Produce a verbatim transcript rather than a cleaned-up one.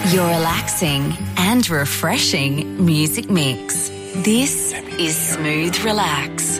Your relaxing and refreshing music mix. This is Smooth Relax.